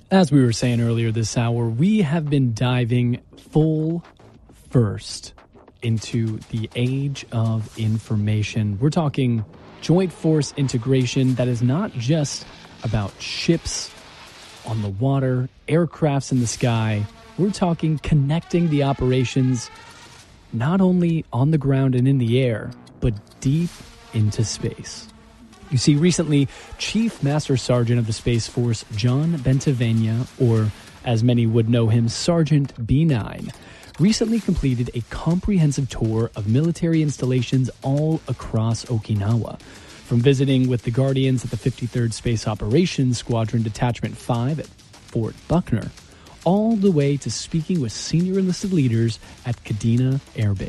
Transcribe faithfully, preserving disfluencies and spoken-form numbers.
As we were saying earlier this hour, we have been diving full first into the age of information. We're talking joint force integration that is not just about ships on the water, aircrafts in the sky. We're talking connecting the operations not only on the ground and in the air, but deep into space. You see, recently, Chief Master Sergeant of the Space Force, John Bentavenia, or as many would know him, Sergeant B nine, recently completed a comprehensive tour of military installations all across Okinawa. From visiting with the Guardians at the fifty-third Space Operations Squadron Detachment five at Fort Buckner, all the way to speaking with senior enlisted leaders at Kadena Air Base.